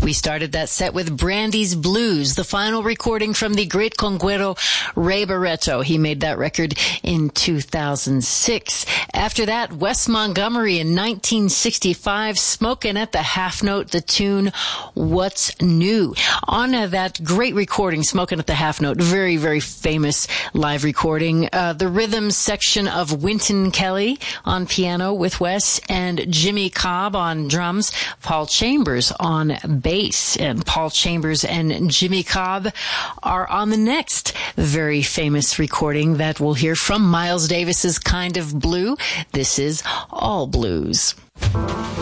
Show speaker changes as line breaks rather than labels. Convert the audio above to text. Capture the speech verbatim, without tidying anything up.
We started that set with Brandy's Blues, the final recording from the great conguero Ray Barretto. He made that record in two thousand six. After that, Wes Montgomery in nineteen sixty-five, Smoking at the Half Note, the tune What's New. On uh, that great recording, Smoking at the Half Note, very, very famous live recording, uh, the rhythm section of Wynton Kelly on piano with Wes, and Jimmy Cobb on drums, Paul Chambers on bass. And Paul Chambers and Jimmy Cobb are on the next very famous recording that we'll hear from Miles Davis's Kind of Blue. This is All Blues.